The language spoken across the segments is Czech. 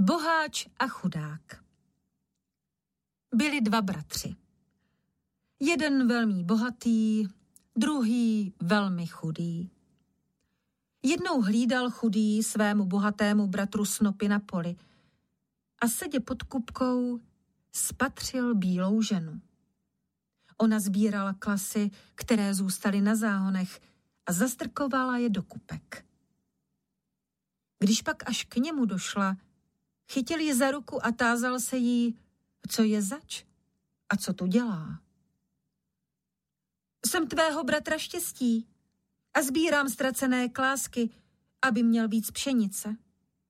Boháč a chudák. Byli dva bratři. Jeden velmi bohatý, druhý velmi chudý. Jednou hlídal chudý svému bohatému bratru snopy na poli a sedě pod kupkou spatřil bílou ženu. Ona sbírala klasy, které zůstaly na záhonech a zastrkovala je do kupek. Když pak až k němu došla, chytil ji za ruku a tázal se jí, co je zač a co tu dělá. Jsem tvého bratra Štěstí a sbírám ztracené klásky, aby měl víc pšenice.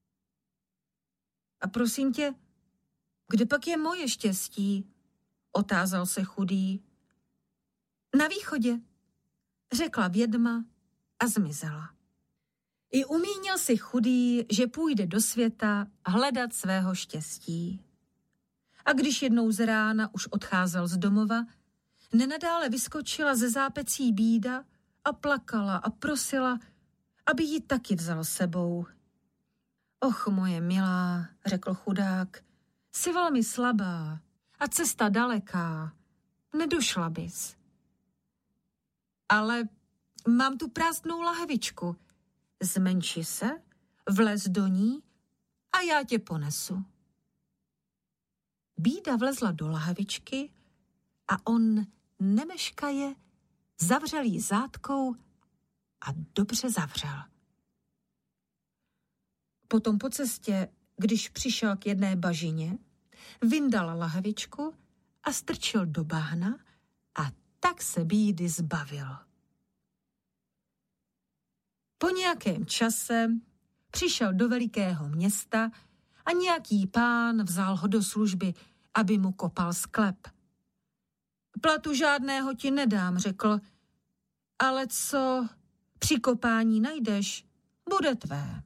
A prosím tě, kde pak je moje štěstí? Otázal se chudý. Na východě, řekla vědma a zmizela. I umínil si chudý, že půjde do světa hledat svého štěstí. A když jednou z rána už odcházel z domova, nenadále vyskočila ze zápecí bída a plakala a prosila, aby ji taky vzal sebou. Och, moje milá, řekl chudák, jsi velmi slabá a cesta daleká, nedošla bys. Ale mám tu prázdnou lahvičku, zmenši se, vlez do ní a já tě ponesu. Bída vlezla do lahvičky a on nemeškaje zavřel jí zátkou a dobře zavřel. Potom po cestě, když přišel k jedné bažině, vyndal lahvičku a strčil do bahna a tak se bídy zbavil. Po nějakém čase přišel do velikého města a nějaký pán vzal ho do služby, aby mu kopal sklep. Platu žádného ti nedám, řekl, ale co při kopání najdeš, bude tvé.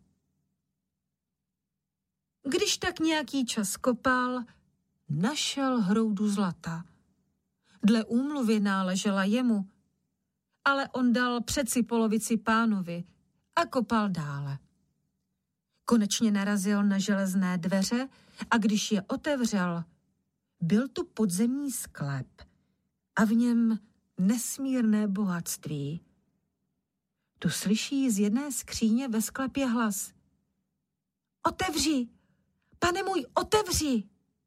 Když tak nějaký čas kopal, našel hroudu zlata. Dle úmluvy náležela jemu, ale on dal přeci polovici pánovi a kopal dále. Konečně narazil na železné dveře a když je otevřel, byl tu podzemní sklep a v něm nesmírné bohatství. Tu slyší z jedné skříně ve sklepě hlas. Otevři, pane můj, otevři!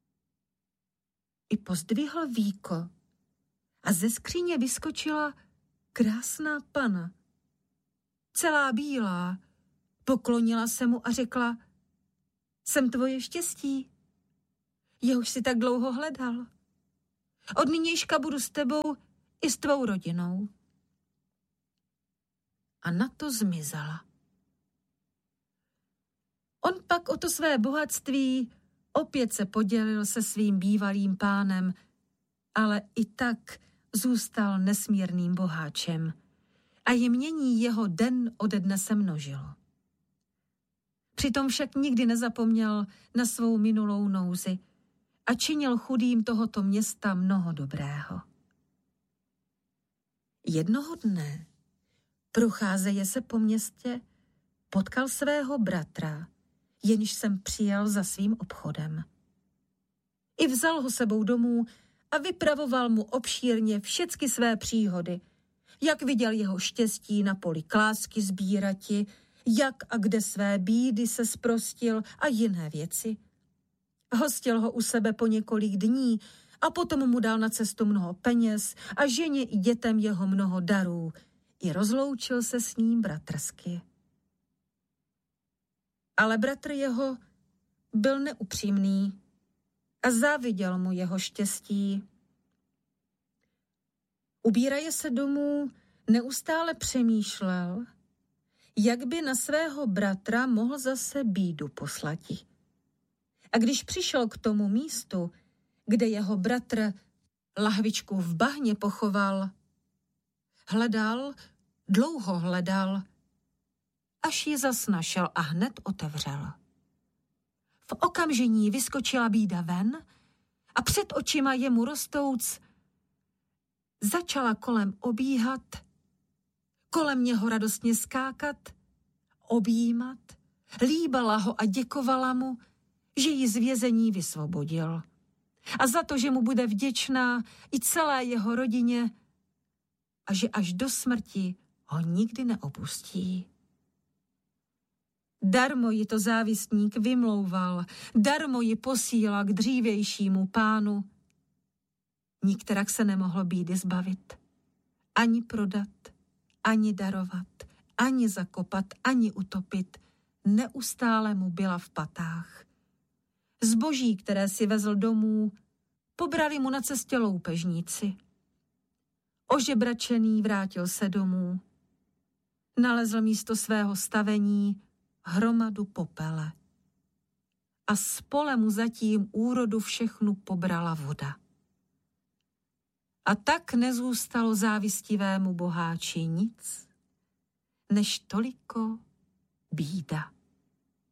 I pozdvihl víko a ze skříně vyskočila krásná pana. Celá bílá, poklonila se mu a řekla, jsem tvoje štěstí, jehož si tak dlouho hledal. Od nynějška budu s tebou i s tvou rodinou. A na to zmizela. On pak o to své bohatství opět se podělil se svým bývalým pánem, ale i tak zůstal nesmírným boháčem a jmění jeho den ode dne se množilo. Přitom však nikdy nezapomněl na svou minulou nouzi a činil chudým tohoto města mnoho dobrého. Jednoho dne, procházeje se po městě, potkal svého bratra, jenž jsem přijel za svým obchodem. I vzal ho sebou domů a vypravoval mu obšírně všecky své příhody, jak viděl jeho štěstí na poli klásky sbírati, jak a kde své bídy se zprostil a jiné věci. Hostil ho u sebe po několik dní a potom mu dal na cestu mnoho peněz a ženě i dětem jeho mnoho darů. I rozloučil se s ním bratrsky. Ale bratr jeho byl neupřímný a záviděl mu jeho štěstí. Ubíraje se domů, neustále přemýšlel, jak by na svého bratra mohl zase bídu poslati. A když přišel k tomu místu, kde jeho bratr lahvičku v bahně pochoval, dlouho hledal, až ji zas našel a hned otevřel. V okamžení vyskočila bída ven a před očima jemu rostouc začala kolem obíhat, kolem něho radostně skákat, objímat, líbala ho a děkovala mu, že ji z vězení vysvobodil a za to, že mu bude vděčná i celé jeho rodině a že až do smrti ho nikdy neopustí. Darmo ji to závistník vymlouval, darmo ji posílal k dřívějšímu pánu. Nikterak se nemohl býdy zbavit, ani prodat, ani darovat, ani zakopat, ani utopit. Neustále mu byla v patách. Zboží, které si vezl domů, pobrali mu na cestě loupežníci. Ožebračený vrátil se domů. Nalezl místo svého stavení hromadu popele. A z pole mu zatím úrodu všechnu pobrala voda. A tak nezůstalo závistivému boháči nic, než toliko bída.